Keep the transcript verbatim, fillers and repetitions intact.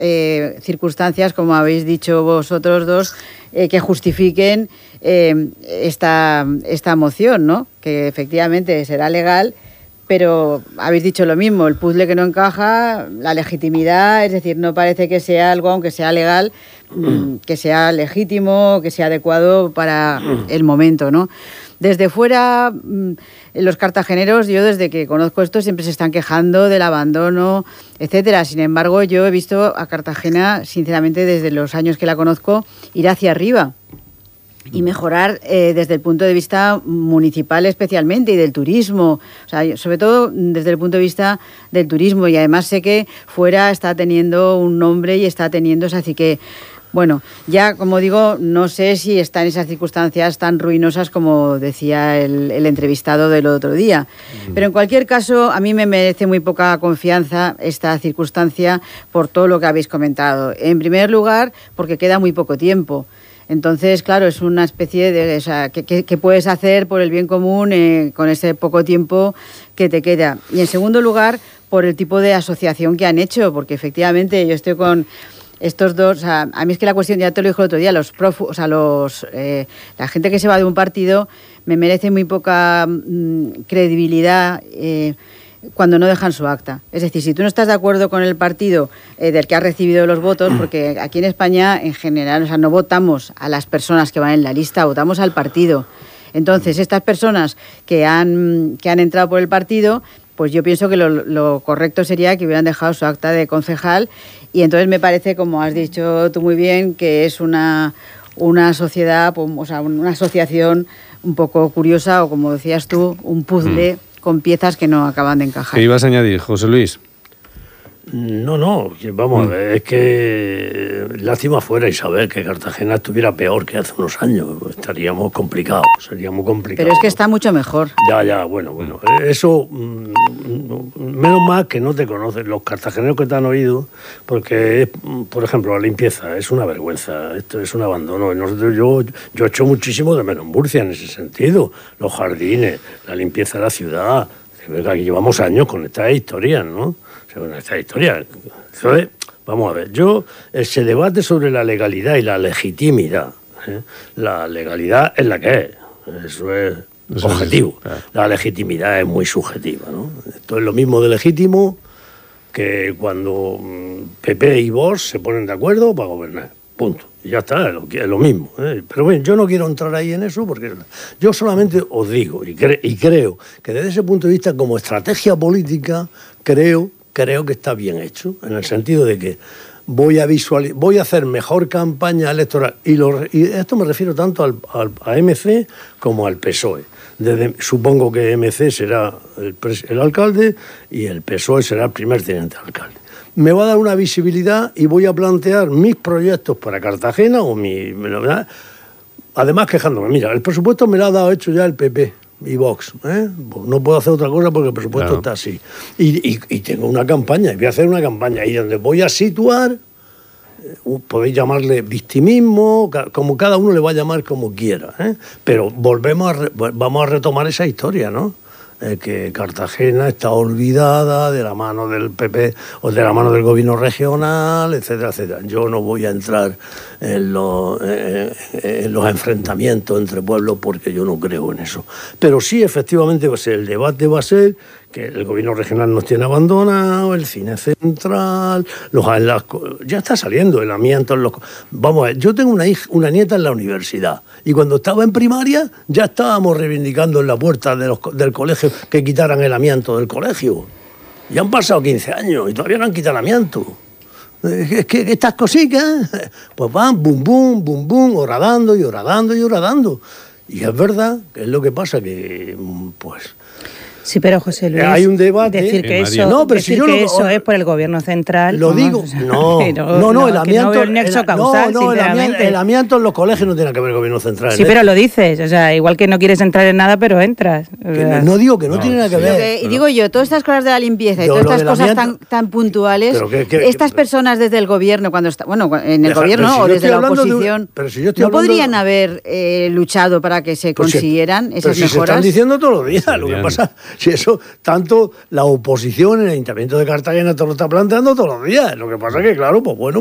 eh, circunstancias, como habéis dicho vosotros dos, eh, que justifiquen eh, esta, esta moción, ¿no? Que efectivamente será legal, pero habéis dicho lo mismo, el puzzle que no encaja, la legitimidad, es decir, no parece que sea algo, aunque sea legal, que sea legítimo, que sea adecuado para el momento, ¿no? Desde fuera, los cartageneros, yo desde que conozco esto, siempre se están quejando del abandono, etcétera. Sin embargo, yo he visto a Cartagena, sinceramente, desde los años que la conozco, ir hacia arriba y mejorar eh, desde el punto de vista municipal especialmente y del turismo, o sea, sobre todo desde el punto de vista del turismo, y además sé que fuera está teniendo un nombre y está teniendo, así que bueno, ya como digo, no sé si está en esas circunstancias tan ruinosas como decía el, el entrevistado del otro día. Mm. Pero en cualquier caso, a mí me merece muy poca confianza esta circunstancia por todo lo que habéis comentado. En primer lugar, porque queda muy poco tiempo. Entonces, claro, es una especie de... O sea, ¿qué, qué, qué puedes hacer por el bien común eh, con ese poco tiempo que te queda? Y en segundo lugar, por el tipo de asociación que han hecho, porque efectivamente yo estoy con... Estos dos, o sea, a mí es que la cuestión, ya te lo dijo el otro día, los profu, o sea, los, eh, la gente que se va de un partido me merece muy poca mmm, credibilidad eh, cuando no dejan su acta. Es decir, si tú no estás de acuerdo con el partido eh, del que has recibido los votos, porque aquí en España, en general, o sea, no votamos a las personas que van en la lista, votamos al partido. Entonces, estas personas que han, que han entrado por el partido, pues yo pienso que lo, lo correcto sería que hubieran dejado su acta de concejal. Y entonces me parece, como has dicho tú muy bien, que es una, una sociedad, o sea, una asociación un poco curiosa, o como decías tú, un puzzle mm. con piezas que no acaban de encajar. ¿Qué ibas a añadir, José Luis? No, no, vamos, mm. es que lástima fuera Isabel que Cartagena estuviera peor que hace unos años, estaríamos complicados, sería muy complicado. Pero es que está mucho mejor. Ya, ya, bueno, bueno, eso, menos mal que no te conocen los cartageneros que te han oído, porque, por ejemplo, la limpieza es una vergüenza, esto es un abandono. Nosotros, yo, yo echo muchísimo de menos Murcia en ese sentido, los jardines, la limpieza de la ciudad, que llevamos años con estas historias, ¿no? Según esta historia. Entonces, vamos a ver, yo, ese debate sobre la legalidad y la legitimidad, ¿eh? La legalidad es la que es, eso es eso objetivo. Es, claro. La legitimidad es muy subjetiva, ¿no? Esto es lo mismo de legítimo que cuando P P y Vox se ponen de acuerdo para gobernar, punto. Y ya está, es lo, es lo mismo, ¿eh? Pero bueno, yo no quiero entrar ahí en eso porque yo solamente os digo y, cre- y creo que desde ese punto de vista, como estrategia política, creo Creo que está bien hecho, en el sentido de que voy a visualizar, voy a hacer mejor campaña electoral. Y, lo, y esto me refiero tanto al, al, a M C como al P S O E. Desde, supongo que M C será el, el alcalde y el P S O E será el primer teniente alcalde. Me va a dar una visibilidad y voy a plantear mis proyectos para Cartagena o mi... Además quejándome, mira, el presupuesto me lo ha dado hecho ya el P P. Y Vox, ¿eh? No puedo hacer otra cosa porque el presupuesto claro. está así. Y, y, y tengo una campaña, y voy a hacer una campaña ahí donde voy a situar, eh, podéis llamarle victimismo, como cada uno le va a llamar como quiera, ¿eh? Pero volvemos a re, vamos a retomar esa historia, ¿no? Eh, que Cartagena está olvidada de la mano del P P o de la mano del gobierno regional, etcétera, etcétera. Yo no voy a entrar en los, eh, en los enfrentamientos entre pueblos porque yo no creo en eso. Pero sí, efectivamente, pues el debate va a ser que el gobierno regional nos tiene abandonado, el cine central, los las, ya está saliendo el amianto en los... Vamos a ver, yo tengo una hija, una nieta en la universidad y cuando estaba en primaria ya estábamos reivindicando en la puerta de los, del colegio que quitaran el amianto del colegio. Ya han pasado quince años y todavía no han quitado el amianto. Es que estas cositas, pues van bum bum, bum bum, horadando y horadando y horadando. Y es verdad que es lo que pasa, que pues... Sí, pero José Luis, hay un debate. Decir que, eso, no, pero decir si yo que lo, eso es por el gobierno central. Lo digo. No, no, no, no, el amianto. No, el nexo causal, no, no, el amianto, el amianto en los colegios no tiene que ver con el gobierno central. Sí, ¿eh? Pero lo dices. O sea, igual que no quieres entrar en nada, pero entras. O sea, no, no digo que no, no tiene nada que ver. Que, y digo yo, todas estas cosas de la limpieza y todas estas cosas tan, tan puntuales, ¿qué, qué, estas personas desde el gobierno, cuando está, bueno, en el deja, gobierno si o desde la oposición, de, si ¿no hablando, podrían haber eh, luchado para que se pues consiguieran si, esas si mejoras? Se están diciendo todos los días. Lo que pasa Si eso, tanto la oposición en el Ayuntamiento de Cartagena te lo está planteando todos los días. Lo que pasa es que, claro, pues bueno,